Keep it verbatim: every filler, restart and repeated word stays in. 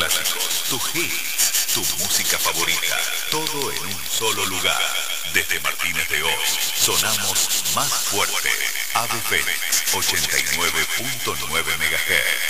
clásicos, tus hits, tu música favorita, todo en un solo lugar. Desde Martínez de Oz, sonamos más fuerte. Ave Fénix, ochenta y nueve punto nueve megahertz.